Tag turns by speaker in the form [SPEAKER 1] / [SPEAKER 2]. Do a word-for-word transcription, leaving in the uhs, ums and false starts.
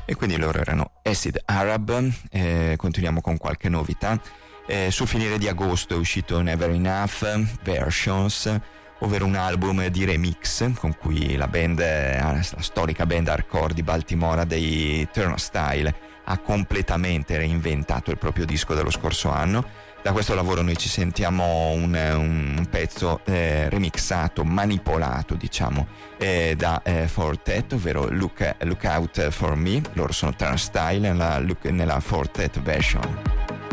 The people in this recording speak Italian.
[SPEAKER 1] e quindi loro erano Acid Arab. Eh, continuiamo con qualche novità. Eh, sul finire di agosto è uscito Never Enough Versions, ovvero un album di remix con cui la band, la storica band hardcore di Baltimora dei Turnstile, ha completamente reinventato il proprio disco dello scorso anno. Da questo lavoro noi ci sentiamo un, un pezzo eh, remixato, manipolato diciamo eh, da eh, Fortet, ovvero Look, Look Out For Me. Loro sono Turnstile nella, nella Fortet version.